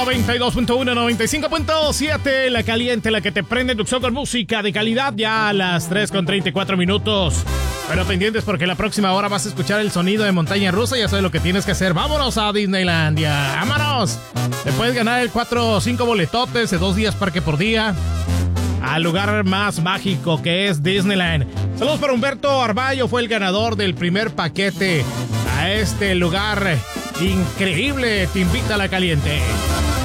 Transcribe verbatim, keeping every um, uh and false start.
noventa y dos punto uno, noventa y cinco punto siete, la caliente, la que te prende tu con música de calidad ya a las tres con treinta y cuatro minutos. Pero pendientes porque la próxima hora vas a escuchar el sonido de montaña rusa. Ya sabes lo que tienes que hacer. ¡Vámonos a Disneylandia! ¡Vámonos! Te puedes ganar el cuatro o cinco boletotes de dos días parque por día al lugar más mágico que es Disneyland. Saludos para Humberto Arballo, fue el ganador del primer paquete a este lugar increíble. Te invita a la caliente.